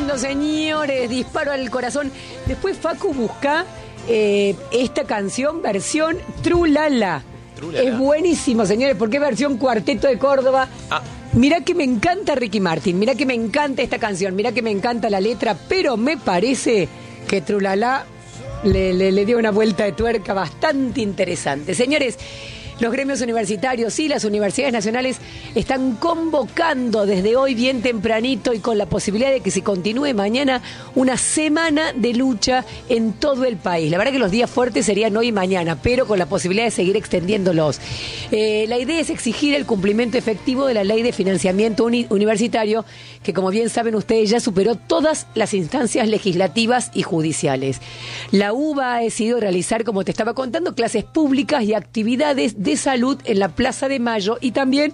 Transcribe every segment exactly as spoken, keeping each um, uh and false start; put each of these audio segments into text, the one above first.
pasando, señores? Disparo al corazón. Después, Facu, busca eh, esta canción, versión Trulala. Trulala. Es buenísimo, señores, porque es versión Cuarteto de Córdoba. Ah. Mirá que me encanta Ricky Martin, mirá que me encanta esta canción, mirá que me encanta la letra, pero me parece que Trulala le, le, le dio una vuelta de tuerca bastante interesante. Señores, los gremios universitarios y las universidades nacionales están convocando desde hoy bien tempranito y con la posibilidad de que se continúe mañana una semana de lucha en todo el país. La verdad que los días fuertes serían hoy y mañana, pero con la posibilidad de seguir extendiéndolos. Eh, la idea es exigir el cumplimiento efectivo de la ley de financiamiento uni- universitario, que como bien saben ustedes ya superó todas las instancias legislativas y judiciales. La U B A ha decidido realizar, como te estaba contando, clases públicas y actividades de de salud en la Plaza de Mayo y también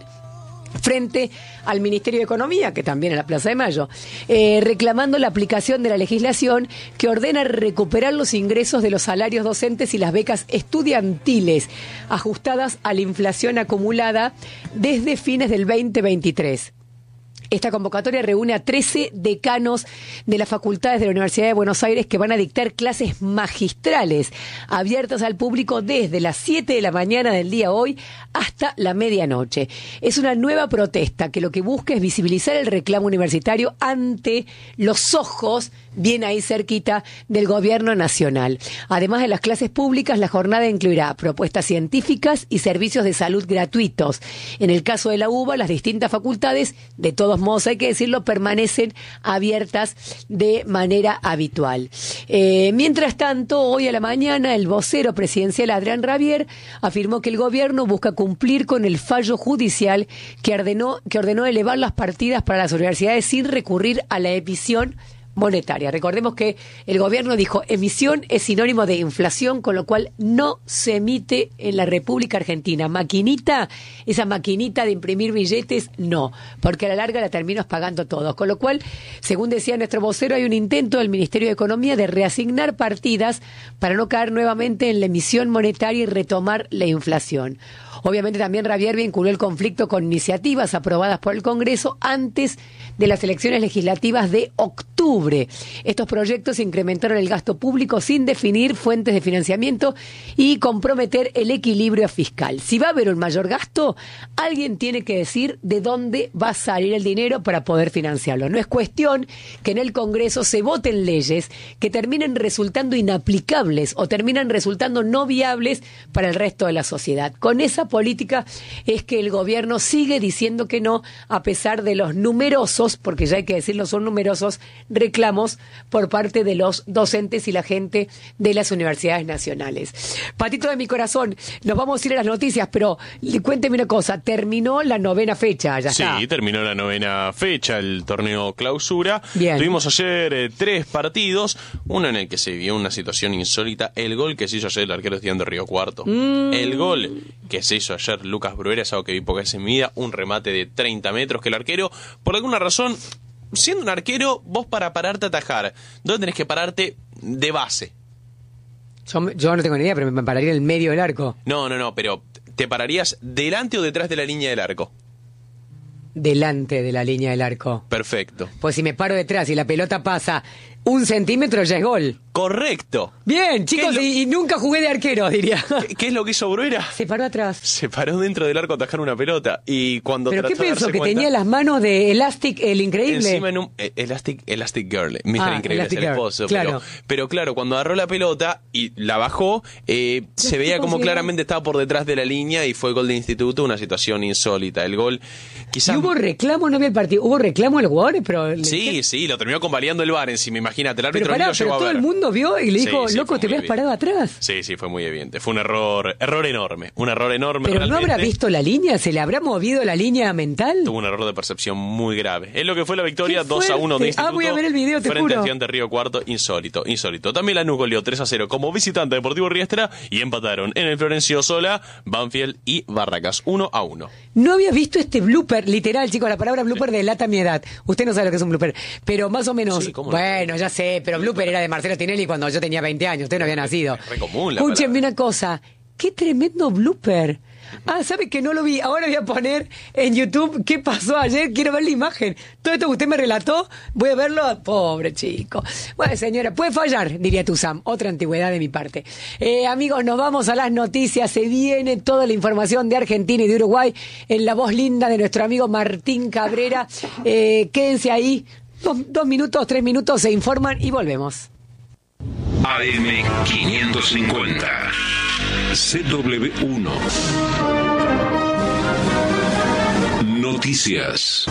frente al Ministerio de Economía, que también en la Plaza de Mayo, eh, reclamando la aplicación de la legislación que ordena recuperar los ingresos de los salarios docentes y las becas estudiantiles, ajustadas a la inflación acumulada desde fines del veinte veintitrés. Esta convocatoria reúne a trece decanos de las facultades de la Universidad de Buenos Aires que van a dictar clases magistrales abiertas al público desde las siete de la mañana del día hoy hasta la medianoche. Es una nueva protesta que lo que busca es visibilizar el reclamo universitario ante los ojos, bien ahí cerquita, del gobierno nacional. Además de las clases públicas, la jornada incluirá propuestas científicas y servicios de salud gratuitos. En el caso de la U B A, las distintas facultades, de todos modos, hay que decirlo, permanecen abiertas de manera habitual. Eh, mientras tanto, hoy a la mañana, el vocero presidencial Adrián Rabier afirmó que el gobierno busca cumplir con el fallo judicial que ordenó, que ordenó elevar las partidas para las universidades sin recurrir a la emisión monetaria. Recordemos que el gobierno dijo emisión es sinónimo de inflación, con lo cual no se emite en la República Argentina. Maquinita, esa maquinita de imprimir billetes, no, porque a la larga la terminas pagando todos. Con lo cual, según decía nuestro vocero, hay un intento del Ministerio de Economía de reasignar partidas para no caer nuevamente en la emisión monetaria y retomar la inflación. Obviamente también Rabier vinculó el conflicto con iniciativas aprobadas por el Congreso antes de las elecciones legislativas de octubre. Estos proyectos incrementaron el gasto público sin definir fuentes de financiamiento y comprometer el equilibrio fiscal. Si va a haber un mayor gasto, alguien tiene que decir de dónde va a salir el dinero para poder financiarlo. No es cuestión que en el Congreso se voten leyes que terminen resultando inaplicables o terminan resultando no viables para el resto de la sociedad. Con esa política es que el gobierno sigue diciendo que no, a pesar de los numerosos, porque ya hay que decirlo, son numerosos, reclamos por parte de los docentes y la gente de las universidades nacionales. Patito de mi corazón, nos vamos a ir a las noticias, pero cuénteme una cosa, terminó la novena fecha, ya sí, está. Sí, terminó la novena fecha, el torneo clausura. Bien. Tuvimos ayer eh, tres partidos, uno en el que se vivió una situación insólita, el gol que se hizo ayer el arquero Estudiante de Río Cuarto. Mm. El gol que se hizo ayer Lucas Bruera, es algo que vi pocas veces en mi vida, un remate de treinta metros que el arquero, por alguna razón, siendo un arquero, vos para pararte a atajar, ¿dónde tenés que pararte? De base. Yo, yo no tengo ni idea, pero me pararía en el medio del arco. No, no, no, pero ¿te pararías delante o detrás de la línea del arco? Delante de la línea del arco. Perfecto. Pues si me paro detrás y la pelota pasa un centímetro, ya es gol. Correcto. Bien, chicos, lo... y, y nunca jugué de arquero, diría. ¿Qué, ¿Qué es lo que hizo Bruera? Se paró atrás. Se paró dentro del arco a atajar una pelota. Y cuando ¿Pero qué trató de pensó? darse ¿Que cuenta, tenía las manos de Elastic, el increíble? Encima en un... Eh, Elastic, Elastic Girl. mister Ah, Increíble Elastic es el Girl, esposo. claro. Pero, pero claro, cuando agarró la pelota y la bajó, eh, se veía como claramente estaba por detrás de la línea y fue gol de instituto, una situación insólita. El gol... Quizás... ¿Y hubo reclamo? No vi el partido. ¿Hubo reclamo a los jugadores? Pero sí, sí, lo terminó convalidando el V A R encima, imagínate. El árbitro pero pará, ni lo llegó pero a todo ver. el mundo vio y le dijo, Sí, sí, loco, te habías parado atrás. Sí, sí, fue muy evidente. Fue un error, error enorme, un error enorme. Pero realmente. ¿no habrá visto la línea? ¿Se le habrá movido la línea mental? Tuvo un error de percepción muy grave. Es lo que fue la victoria Qué dos a uno de fuerte. Instituto. Ah, voy a ver el video, te frente juro. a Estudiante de Río Cuarto, insólito, insólito. También Lanús goleó tres a cero como visitante de Deportivo Riestra y empataron en el Florencio Sola, Banfield y Barracas, uno a uno. No había visto este blooper, literal, chicos, la palabra blooper sí. delata mi edad. Usted no sabe lo que es un blooper, pero más o menos, sí, ¿cómo bueno, no? ya sé, pero blooper era de Marcelo Tinelli cuando yo tenía veinte años, usted no había nacido. Es re común la Escúchenme palabra. una cosa, qué tremendo blooper. Ah, ¿sabe que no lo vi? Ahora voy a poner en YouTube qué pasó ayer. Quiero ver la imagen. Todo esto que usted me relató, voy a verlo. Pobre chico. Bueno, señora, puede fallar, diría tu Sam. Otra antigüedad de mi parte. Eh, amigos, nos vamos a las noticias. Se viene toda la información de Argentina y de Uruguay en la voz linda de nuestro amigo Martín Cabrera. Eh, quédense ahí. Dos, dos minutos, tres minutos, se informan y volvemos. A M quinientos cincuenta C W uno Noticias.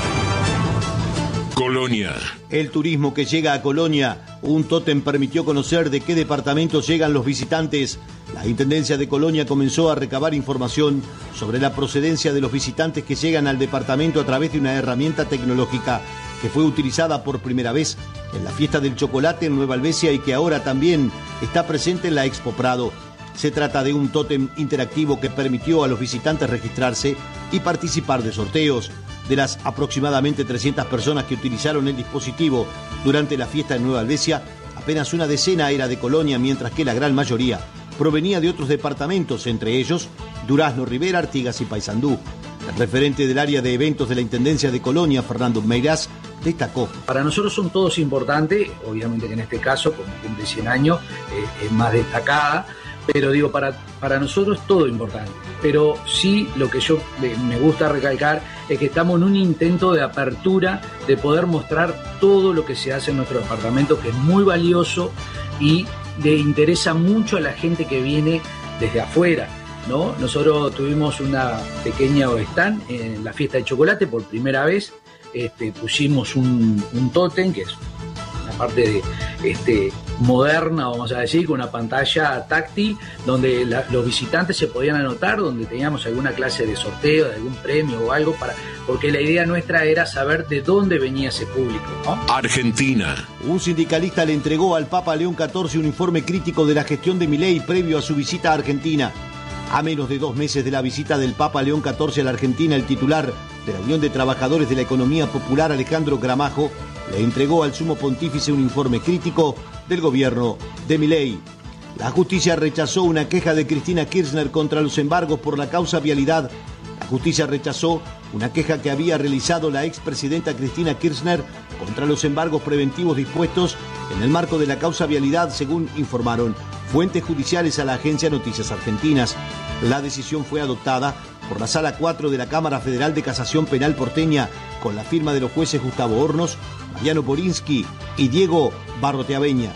Colonia. El turismo que llega a Colonia, un tótem permitió conocer de qué departamentos llegan los visitantes. La Intendencia de Colonia comenzó a recabar información sobre la procedencia de los visitantes que llegan al departamento a través de una herramienta tecnológica que fue utilizada por primera vez en la Fiesta del Chocolate en Nueva Alvesia y que ahora también está presente en la Expo Prado. Se trata de un tótem interactivo que permitió a los visitantes registrarse y participar de sorteos. De las aproximadamente trescientas personas que utilizaron el dispositivo durante la fiesta en Nueva Alvesia, apenas una decena era de Colonia, mientras que la gran mayoría provenía de otros departamentos, entre ellos Durazno, Rivera, Artigas y Paysandú. El referente del área de eventos de la Intendencia de Colonia, Fernando Meirás, destacó. Para nosotros son todos importantes, obviamente que en este caso, como cumple cien años, eh, es más destacada, pero digo, para, para nosotros todo importante. Pero sí, lo que yo me gusta recalcar es que estamos en un intento de apertura, de poder mostrar todo lo que se hace en nuestro departamento, que es muy valioso y le interesa mucho a la gente que viene desde afuera, ¿no? Nosotros tuvimos una pequeña stand en la Fiesta del Chocolate por primera vez. Este, pusimos un, un tótem, que es una parte de, este, moderna, vamos a decir, con una pantalla táctil donde la, los visitantes se podían anotar, donde teníamos alguna clase de sorteo, de algún premio o algo, para, porque la idea nuestra era saber de dónde venía ese público, ¿no? Argentina. Un sindicalista le entregó al Papa León catorce un informe crítico de la gestión de Milei previo a su visita a Argentina. A menos de dos meses de la visita del Papa León catorce a la Argentina, el titular de la Unión de Trabajadores de la Economía Popular, Alejandro Gramajo, le entregó al sumo pontífice un informe crítico del gobierno de Milei. La justicia rechazó una queja de Cristina Kirchner contra los embargos por la causa vialidad. La justicia rechazó una queja que había realizado la expresidenta Cristina Kirchner contra los embargos preventivos dispuestos en el marco de la causa vialidad, según informaron fuentes judiciales a la agencia Noticias Argentinas. La decisión fue adoptada por la Sala cuatro de la Cámara Federal de Casación Penal porteña, con la firma de los jueces Gustavo Hornos, Mariano Borinsky y Diego Barroteaveña.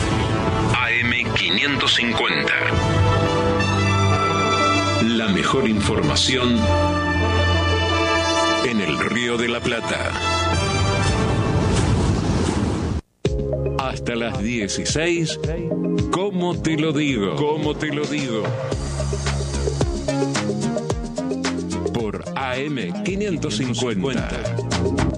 A M quinientos cincuenta. La mejor información en el Río de la Plata. Hasta las dieciséis, ¿cómo te lo digo? ¿Cómo te lo digo? Por A M quinientos cincuenta.